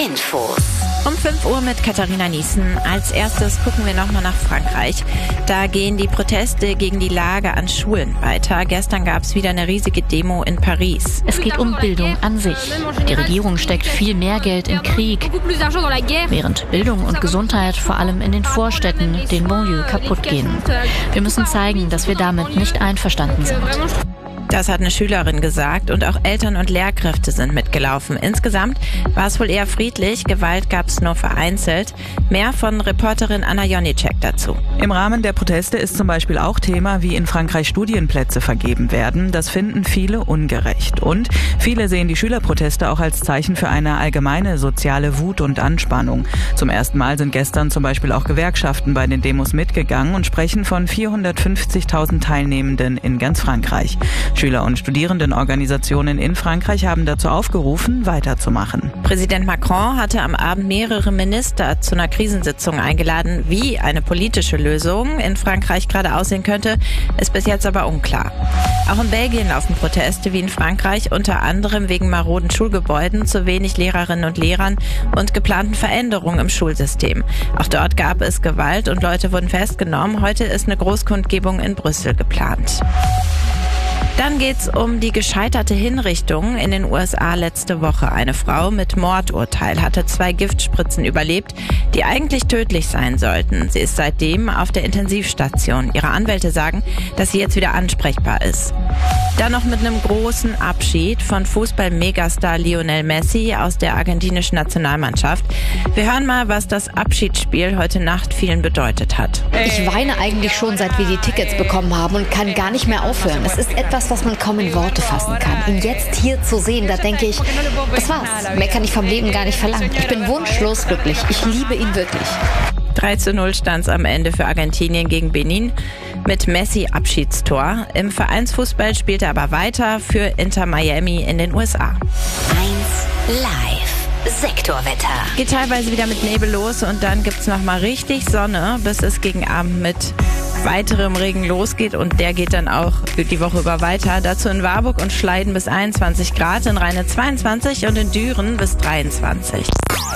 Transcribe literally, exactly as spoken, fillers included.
Infos. Um fünf Uhr mit Katharina Niesen. Als erstes gucken wir nochmal nach Frankreich. Da gehen die Proteste gegen die Lage an Schulen weiter. Gestern gab es wieder eine riesige Demo in Paris. Es geht um Bildung an sich. Die Regierung steckt viel mehr Geld in Krieg, während Bildung und Gesundheit vor allem in den Vorstädten, den Banlieues, kaputt gehen. Wir müssen zeigen, dass wir damit nicht einverstanden sind. Das hat eine Schülerin gesagt und auch Eltern und Lehrkräfte sind mitgelaufen. Insgesamt war es wohl eher friedlich, Gewalt gab es nur vereinzelt. Mehr von Reporterin Anna Jonicek dazu. Im Rahmen der Proteste ist zum Beispiel auch Thema, wie in Frankreich Studienplätze vergeben werden. Das finden viele ungerecht. Und viele sehen die Schülerproteste auch als Zeichen für eine allgemeine soziale Wut und Anspannung. Zum ersten Mal sind gestern zum Beispiel auch Gewerkschaften bei den Demos mitgegangen und sprechen von vierhundertfünfzigtausend Teilnehmenden in ganz Frankreich. Schüler- und Studierendenorganisationen in Frankreich haben dazu aufgerufen, weiterzumachen. Präsident Macron hatte am Abend mehrere Minister zu einer Krisensitzung eingeladen. Wie eine politische Lösung in Frankreich gerade aussehen könnte, ist bis jetzt aber unklar. Auch in Belgien laufen Proteste wie in Frankreich, unter anderem wegen maroden Schulgebäuden, zu wenig Lehrerinnen und Lehrern und geplanten Veränderungen im Schulsystem. Auch dort gab es Gewalt und Leute wurden festgenommen. Heute ist eine Großkundgebung in Brüssel geplant. Dann geht's um die gescheiterte Hinrichtung in den U S A letzte Woche. Eine Frau mit Mordurteil hatte zwei Giftspritzen überlebt, die eigentlich tödlich sein sollten. Sie ist seitdem auf der Intensivstation. Ihre Anwälte sagen, dass sie jetzt wieder ansprechbar ist. Dann noch mit einem großen Abschied von Fußball-Megastar Lionel Messi aus der argentinischen Nationalmannschaft. Wir hören mal, was das Abschiedsspiel heute Nacht vielen bedeutet hat. Ich weine eigentlich schon, seit wir die Tickets bekommen haben und kann gar nicht mehr aufhören. Es ist etwas, was man kaum in Worte fassen kann. Ihn jetzt hier zu sehen, da denke ich, das war's. Mehr kann ich vom Leben gar nicht verlangen. Ich bin wunschlos glücklich. Ich liebe ihn wirklich. drei zu null stand es am Ende für Argentinien gegen Benin mit Messi Abschiedstor. Im Vereinsfußball spielt er aber weiter für Inter Miami in den U S A. eins Live. Sektorwetter. Geht teilweise wieder mit Nebel los und dann gibt's noch mal richtig Sonne, bis es gegen Abend mit weiterem Regen losgeht und der geht dann auch die Woche über weiter. Dazu in Warburg und Schleiden bis einundzwanzig Grad, in Rheine zweiundzwanzig und in Düren bis dreiundzwanzig.